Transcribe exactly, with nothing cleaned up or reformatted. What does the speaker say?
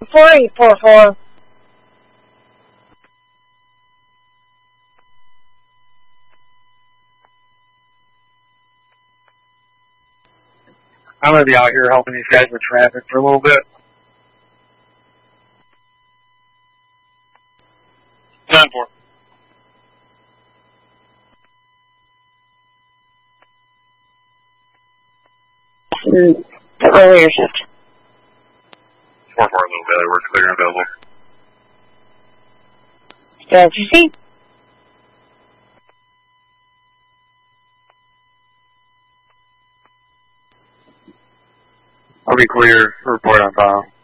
four eight four four. I'm going to be out here helping these guys with traffic for a little bit. nine four. Mm, the earlier shift. four four, Little Valley, we're clear and available. Still at your seat. I'll be clear. Report on file.